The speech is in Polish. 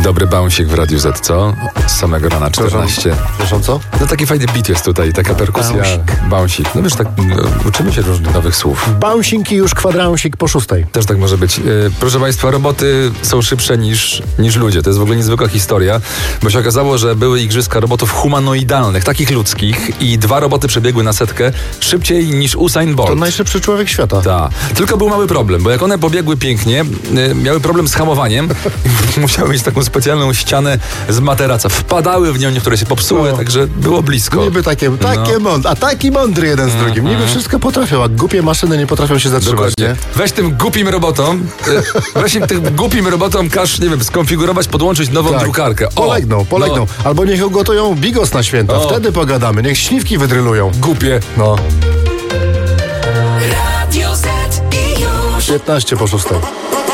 Dobry bouncik w Radiu Z, co? Z samego rana 14. Przepraszam, co? No taki fajny beat jest tutaj, taka perkusja. Bouncik. No wiesz, tak uczymy się różnych nowych słów. Bouncing i już kwadransik po 6. Też tak może być. Proszę Państwa, roboty są szybsze niż ludzie. To jest w ogóle niezwykła historia, bo się okazało, że były igrzyska robotów humanoidalnych, takich ludzkich i 2 roboty przebiegły na setkę szybciej niż Usain Bolt. To najszybszy człowiek świata. Tak. Tylko był mały problem, bo jak one pobiegły pięknie, miały problem z hamowaniem i musiały mieć taką specjalną ścianę z materaca. Wpadały w nią, niektóre się popsuły, także było blisko. Niby takie mądre, a taki mądry jeden z drugim. Niby wszystko potrafią, a głupie maszyny nie potrafią się zatrzymać. Dokładnie. Nie? Weź tym głupim robotom, każ, nie wiem, skonfigurować, podłączyć nową drukarkę. Polegną. No. Albo niech ugotują bigos na święta. Wtedy pogadamy. Niech śliwki wydrylują. Głupie. No. Radio Z i już 15 po 6.